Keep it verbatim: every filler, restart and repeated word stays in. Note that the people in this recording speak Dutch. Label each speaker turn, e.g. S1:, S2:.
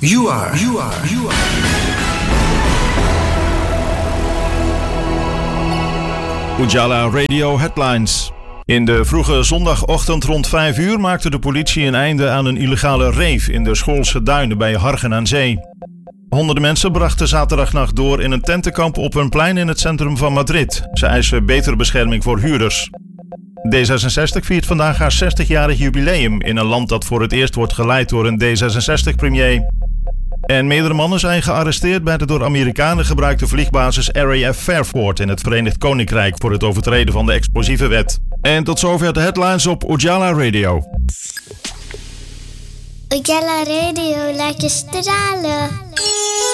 S1: You are, you are, you are.
S2: Ujala Radio Headlines. In de vroege zondagochtend rond vijf uur maakte de politie een einde aan een illegale rave in de Schoolse Duinen bij Hargen aan Zee. Honderden mensen brachten zaterdagnacht door in een tentenkamp op een plein in het centrum van Madrid. Ze eisen betere bescherming voor huurders. D zesenzestig viert vandaag haar zestigjarig jubileum in een land dat voor het eerst wordt geleid door een D zesenzestig-premier. En meerdere mannen zijn gearresteerd bij de door Amerikanen gebruikte vliegbasis R A F Fairford in het Verenigd Koninkrijk voor het overtreden van de explosieve wet. En tot zover de headlines op Ujala Radio.
S3: Ujala Radio, laat je stralen.